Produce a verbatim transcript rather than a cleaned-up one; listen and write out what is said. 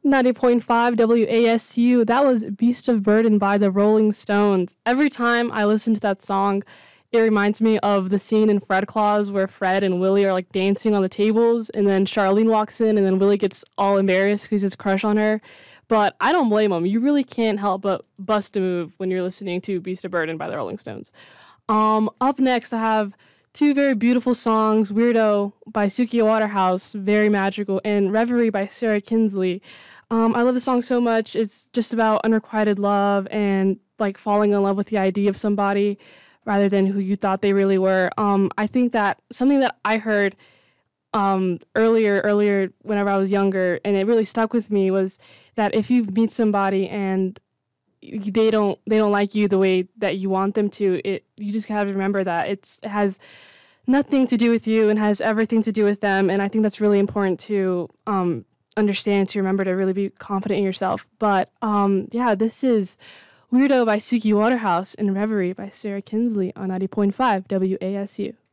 ninety point five W A S U. That was Beast of Burden by the Rolling Stones. Every time I listen to that song, it reminds me of the scene in Fred Claus where Fred and Willie are like dancing on the tables, and then Charlene walks in, and then Willie gets all embarrassed because he's a crush on her. But I don't blame him. You really can't help but bust a move when you're listening to Beast of Burden by the Rolling Stones. Um, up next, I have two very beautiful songs, Weirdo by Suki Waterhouse, very magical, and Reverie by Sarah Kinsley. Um, I love the song so much. It's just about unrequited love and like falling in love with the idea of somebody rather than who you thought they really were. Um, I think that something that I heard um, earlier, earlier whenever I was younger, and it really stuck with me, was that if you meet somebody and they don't they don't like you the way that you want them to, it you just have to remember that it's it has nothing to do with you and has everything to do with them. And I think that's really important to um, understand, to remember, to really be confident in yourself. But um, yeah, this is Weirdo by Suki Waterhouse and Reverie by Sarah Kinsley on ninety point five W A S U.